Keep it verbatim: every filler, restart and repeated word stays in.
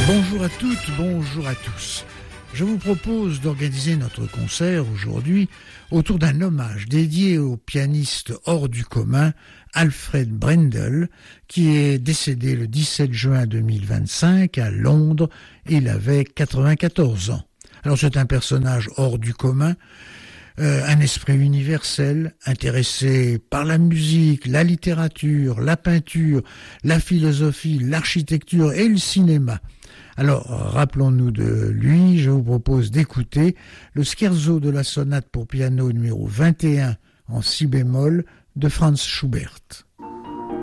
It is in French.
Bonjour à toutes, bonjour à tous. Je vous propose d'organiser notre concert aujourd'hui autour d'un hommage dédié au pianiste hors du commun Alfred Brendel, qui est décédé le dix-sept juin deux mille vingt-cinq à Londres. Il avait quatre-vingt-quatorze ans. Alors c'est un personnage hors du commun, euh, un esprit universel, intéressé par la musique, la littérature, la peinture, la philosophie, l'architecture et le cinéma. Alors, rappelons-nous de lui, je vous propose d'écouter le scherzo de la sonate pour piano numéro vingt et un en si bémol de Franz Schubert.